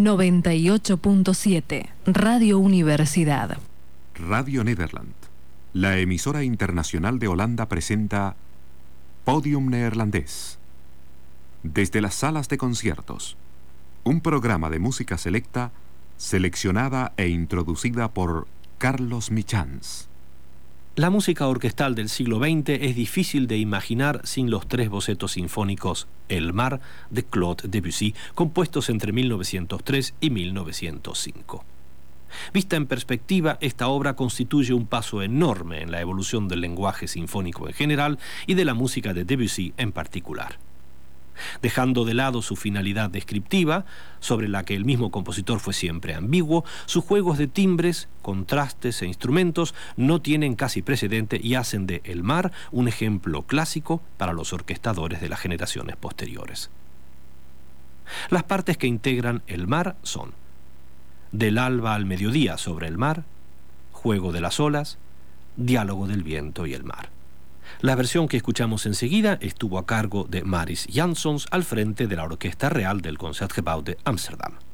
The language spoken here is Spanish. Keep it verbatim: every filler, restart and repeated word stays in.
noventa y ocho punto siete, Radio Universidad. Radio Nederland, la emisora internacional de Holanda, presenta Podium Neerlandés. Desde las salas de conciertos, un programa de música selecta, seleccionada e introducida por Carlos Michans. La música orquestal del siglo veinte es difícil de imaginar sin los tres bocetos sinfónicos El Mar de Claude Debussy, compuestos entre mil novecientos tres y mil novecientos cinco. Vista en perspectiva, esta obra constituye un paso enorme en la evolución del lenguaje sinfónico en general y de la música de Debussy en particular. Dejando de lado su finalidad descriptiva, sobre la que el mismo compositor fue siempre ambiguo, sus juegos de timbres, contrastes e instrumentos no tienen casi precedente y hacen de El Mar un ejemplo clásico para los orquestadores de las generaciones posteriores. Las partes que integran El Mar son Del alba al mediodía sobre el mar, Juego de las olas, Diálogo del viento y el mar. La versión que escuchamos enseguida estuvo a cargo de Maris Jansons al frente de la Orquesta Real del Concertgebouw de Ámsterdam.